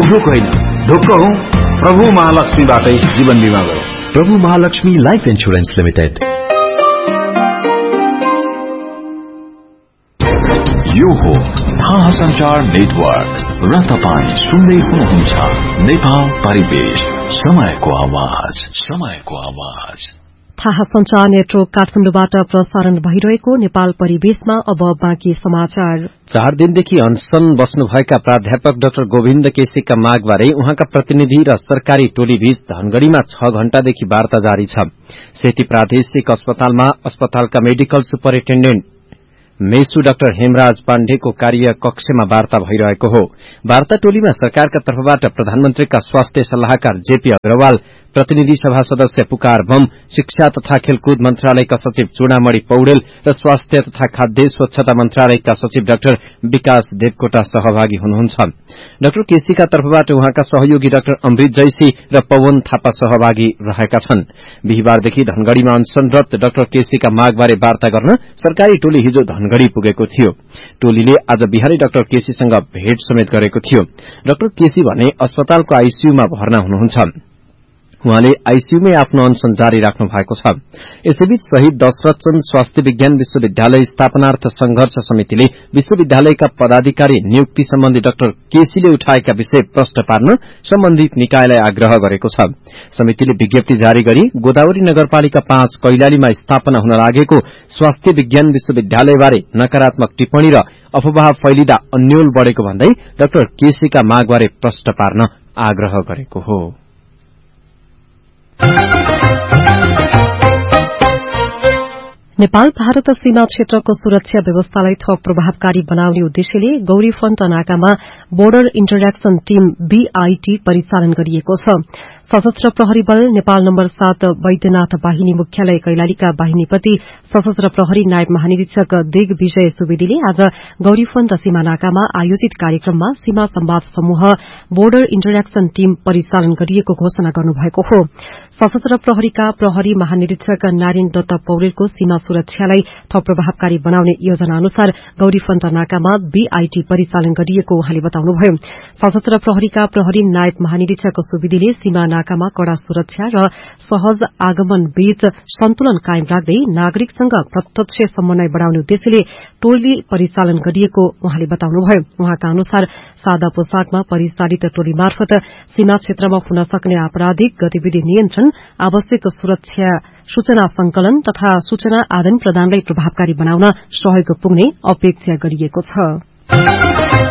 ढोक होइन, ढोक्क हौ प्रभु महालक्ष्मीबाटै जीवन बीमा गरौँ। प्रभु महालक्ष्मी लाइफ इन्स्योरेन्स लिमिटेड। यो हो संचार नेटवर्क र तपाईं सुन्दै हुनुहुन्छ नेपाल परिवेश, समयको आवाज, समयको आवाज। थाहा संचार नेटवर्क काठमाडौँबाट प्रसारण भइरहेको नेपाल परिवेशमा अब बाँकी समाचार। 4 दिनदेखि अनशन बस्नुभएका प्राध्यापक डाक्टर गोविन्द केसीका मागबारे उहाँका प्रतिनिधि र सरकारी टोली बीच धनगढ़ीमा 6 घण्टादेखि वार्ता जारी छ। सेती प्रादेशिक अस्पतालमा अस्पतालका मेडिकल सुपरिन्टेण्डेन्ट मेसु डाक्टर हेमराज पाण्डेको कार्य कक्षमा वार्ता भइरहेको हो। वार्ता टोलीमा सरकारका तर्फबाट प्रधानमन्त्रीका स्वास्थ्य सल्लाहकार जेपी अग्रवाल, प्रतिनिधि सभा सदस्य पुकार बम, शिक्षा तथा खेलकुद मन्त्रालयका सचिव चूडामणि पौडेल र स्वास्थ्य तथा खाद्य स्वच्छता मन्त्रालयका सचिव डाक्टर विकास देवकोटा सहभागी हुनुहुन्छ। डाक्टर केसीका तर्फबाट उहाँका सहयोगी डाक्टर अमृत जैसी र पवन थापा सहभागी रहेका छन्। बिहिबारदेखि धनगढ़ीमा अनशनरत डाक्टर केसीका मागबारे वार्ता गर्न सरकारी टोली हिजो धनगढ़ी पुगेको थियो। टोलीले आज बिहारै डाक्टर केसीसँग भेट समेत गरेको थियो। डाक्टर केसी भने अस्पतालको आईसीयूमा भर्ना हुनुहुन्छ। उहाँले आईसीयूमै आफ्नो अनशन जारी राख्नु भएको छ। यसैबीच शहीद दशरथचन्द स्वास्थ्य विज्ञान विश्वविद्यालय स्थापनार्थ संघर्ष समितिले विश्वविद्यालयका पदाधिकारी नियुक्ति सम्बन्धी डाक्टर केसीले उठाएका विषय प्रश्न पार्न सम्बन्धित निकायलाई आग्रह गरेको छ। समितिले विज्ञप्ति जारी गरी गोदावरी नगरपालिका 5 कैलालीमा स्थापना हुन लागेको स्वास्थ्य विज्ञान विश्वविद्यालयबारे नकारात्मक टिप्पणी र अफवाह फैलिदा अन्यल बढ़ेको भन्दै डाक्टर केसीका मागबारे प्रश्न पार्न आग्रह गरेको हो। नेपाल भारत सीमा क्षेत्रको सुरक्षा व्यवस्थालाई थप प्रभावकारी बनाउने उद्देश्यले गौरीफण्ट नाकामा बोर्डर इन्टरेक्सन टीम बीआईटी परिचालन गरिएको छ। सशस्त्र प्रहरी बल नेपाल नम्बर 7 वैद्यनाथ वाहिनी मुख्यालय कैलालीका वाहिनीपति सशस्त्र प्रहरी नायब महानिरीक्षक दिग्विजय सुवेदीले आज गौरीफण्ट सीमा नाकामा आयोजित कार्यक्रममा सीमा संवाद समूह बोर्डर इन्टरेक्सन टीम परिचालन गरिएको घोषणा गर्नुभएको हो। सशस्त्र प्रहरीका प्रहरी महानिरीक्षक नारायण दत्त पौडेलको सीमा सुरक्षालाई थप प्रभावकारी बनाउने योजना अनुसार गौरीफण्ट नाकामा बीआईटी परिचालन गरिएको उहाँले बताउनुभयो। सशस्त्र प्रहरीका प्रहरी नायब महानिरीक्षक सुवेदीले सीमा नाकामा कड़ा सुरक्षा र सहज आगमन बीच सन्तुलन कायम राख्दै नागरिकसँग प्रत्यक्ष समन्वय बढ़ाउने उद्देश्यले टोली परिचालन गरिएको उहाँले बताउनुभयो। उहाँका अनुसार सादा पोसाकमा परिचालित टोली मार्फत सीमा क्षेत्रमा हुन सक्ने आपराधिक गतिविधि नियन्त्रण, आवश्यक सुरक्षा सूचना संकलन तथा सूचना आदान प्रदानलाई प्रभावकारी बनाउन सहयोग पुग्ने अपेक्षा गरिएको छ।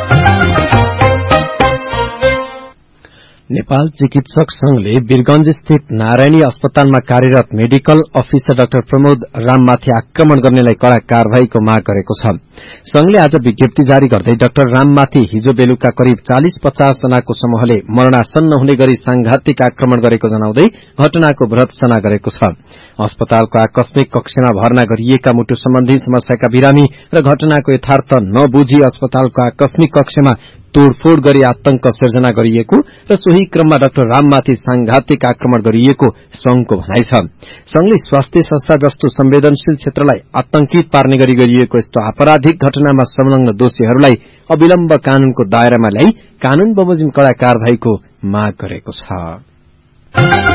नेपाल चिकित्सक संघले वीरगंज स्थित नारायणी अस्पतालमा कार्यरत मेडिकल अफिसर डाक्टर प्रमोद राममाथि आक्रमण गर्नेलाई कड़ा कार्यवाहीको माग गरेको छ। संघले आज विज्ञप्ति जारी गर्दै डाक्टर राममाथि हिजो बेलुका करिब 40-50 जनाको समूहले मरणासन्न हुने गरी सांघातिक आक्रमण गरेको जनाउँदै घटनाको भर्त्सना गरेको छ। अस्पतालको आकस्मिक कक्षमा भर्ना गरिएका मुटु सम्बन्धी समस्याका बिरामी र घटनाको यथार्थ नबुझी अस्पतालको आकस्मिक कक्षमा तोड़फोड़ गरी आतंक सिर्जना गरिएको र सोही क्रममा डाक्टर राममाथि सांघातिक आक्रमण गरिएको संघको भनाइ छ। संघले स्वास्थ्य संस्था जस्तो संवेदनशील क्षेत्रलाई आतंकित पार्ने गरी गरिएको यस्तो आपराधिक घटनामा संलग्न दोषीहरूलाई अविलम्ब कानूनको दायरामा ल्याई कानून बमोजिम कड़ा कार्यवाहीको माग गरेको छ।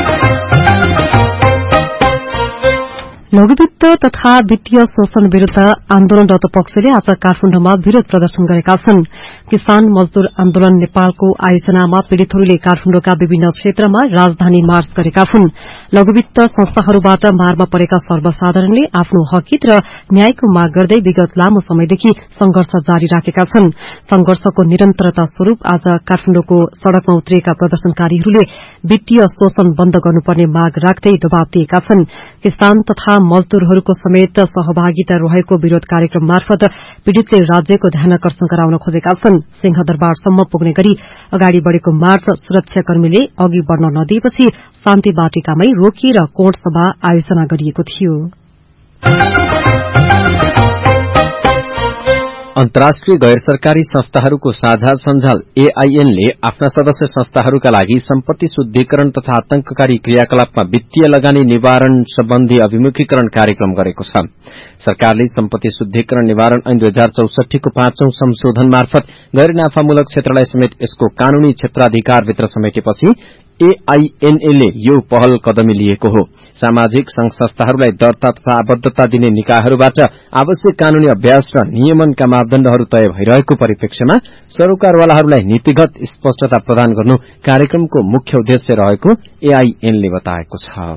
लघुवित्त तथा वित्तीय शोषण विरूद्ध आन्दोलनरत पक्षले आज काठमाडौँमा विरोध प्रदर्शन गरेका छन्। किसान मजदूर आन्दोलन नेपालको आयोजनामा पीड़ितहरूले काठमाडौँका विभिन्न क्षेत्रमा राजधानी मार्च गरेका हुन्। लघुवित्त संस्थाहरूबाट मारमा परेका सर्वसाधारणले आफ्नो हकित र न्यायको माग गर्दै विगत लामो समयदेखि संघर्ष जारी राखेका छन्। संघर्षको निरन्तरता स्वरूप आज काठमाडौँको सड़कमा उत्रिएका प्रदर्शनकारीहरूले वित्तीय शोषण बन्द गर्नुपर्ने माग राख्दै दबाव दिएका छन्। किसान तथा मजदूरहरूको समेत सहभागिता रहेको विरोध कार्यक्रम मार्फत पीड़ितले राज्यको ध्यानाकर्षण गराउन खोजेका छन्। सिंहदरबारसम्म पुग्ने गरी अगाडि बढ़ेको मार्च सुरक्षाकर्मीले अघि बढ़न नदिएपछि शान्ति बाटिकामै रोकिएर कोण सभा आयोजना गरिएको थियो। अन्तर्राष्ट्रिय गैर सरकारी संस्थाहरूको साझा सञ्जाल AIN ले आफ्ना सदस्य संस्थाहरूका लागि सम्पत्ति शुद्धिकरण तथा आतंककारी क्रियाकलापमा वित्तीय लगानी निवारण सम्बन्धी अभिमुखीकरण कार्यक्रम गरेको छ। सरकारले सम्पत्ति शुद्धिकरण निवारण ऐन 2064 को 5औं संशोधन मार्फत गैर नाफामूलक क्षेत्रलाई समेत यसको कानूनी क्षेत्राधिकारभित्र समेटेपछि AINA ले यो पहल कदमी लिएको हो। सामाजिक संघ संस्थाहरूलाई दर्ता तथा आबद्धता दिने निकायहरूबाट आवश्यक कानूनी अभ्यास र नियमनका मापदण्डहरू तय भइरहेको परिप्रेक्ष्यमा सरोकारवालाहरूलाई नीतिगत स्पष्टता प्रदान गर्नु कार्यक्रमको मुख्य उद्देश्य रहेको AIN ले बताएको छ।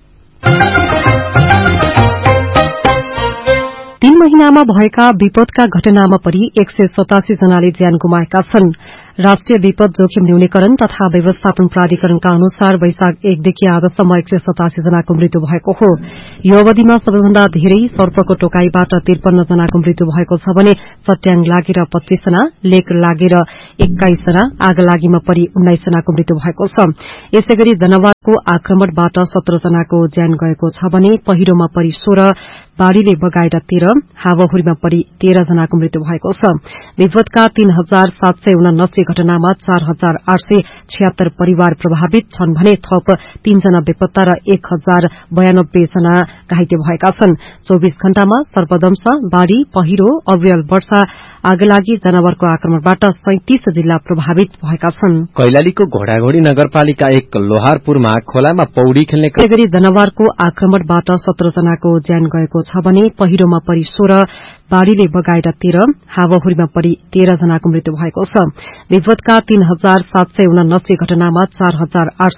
3 महिनामा भएका विपदका घटनामा परि 187 जनाले ज्यान गुमाएका छन्। राष्ट्रिय विपद जोखिम न्यूनीकरण तथा व्यवस्थापन प्राधिकरणका अनुसार वैशाख 1 देखि आजसम्म 187 जनाको मृत्यु भएको हो। यो अवधिमा सबैभन्दा धेरै सर्पको टोकाईबाट 53 जनाको मृत्यु भएको छ भने चट्याङ लागेर 25 जना, लेक लागेर 21 जना, आग लागीमा परि 19 जनाको मृत्यु भएको छ। यसैगरी जनावरको आक्रमणबाट 17 जनाको ज्यान गएको छ भने पहिरोमा परि 16, बाढ़ीले बगाएर 13, हावाहुरीमा परि 13 जनाको मृत्यु भएको छ। विपदका 3779 घटनामा 4876 परिवार प्रभावित छन् भने थप 3 जना बेपत्ता र 1092 जना घाइते भएका छन्। 24 घण्टामा सर्पदंश, बाढ़ी, पहिरो, अविरल वर्षा, आगलागी, जनावरको आक्रमणबाट 37 जिल्ला प्रभावित भएका छन्। कैलालीको घोडाघोडी नगरपालिका 1 लोहारपुरमा खोलामा पौडी खेल्ने गरी जनावरको आक्रमणबाट 17 जनाको ज्यान गएको छ भने पहिरोमा परि 16, बाढ़ीले बगाएर 13, हावाहुरीमा परि 13 जनाको मृत्यु भएको छ। विपदका 3779 घटनामा 4800